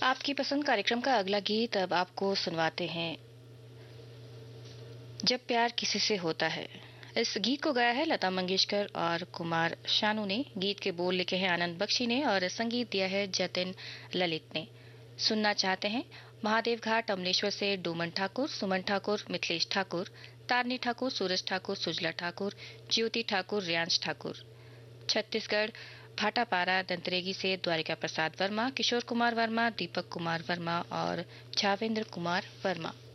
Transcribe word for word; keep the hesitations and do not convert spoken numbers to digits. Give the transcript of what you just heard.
आपकी पसंद कार्यक्रम का अगला गीत अब आपको सुनवाते हैं। जब प्यार किसी से होता है। इस गीत को गाया है लता मंगेशकर और कुमार शानू ने। गीत के बोल लिखे हैं आनंद बख्शी ने और संगीत दिया है जतिन ललित ने। सुनना चाहते हैं महादेव घाट अमलेश्वर से डोमन ठाकुर, सुमन ठाकुर, मिथिलेश ठाकुर, तारनी ठाकुर, सूरज ठाकुर, सुजला ठाकुर, ज्योति ठाकुर, रियांश ठाकुर। छत्तीसगढ़ भाटापारा दंतरेगी से द्वारिका प्रसाद वर्मा, किशोर कुमार वर्मा, दीपक कुमार वर्मा और छावेंद्र कुमार वर्मा।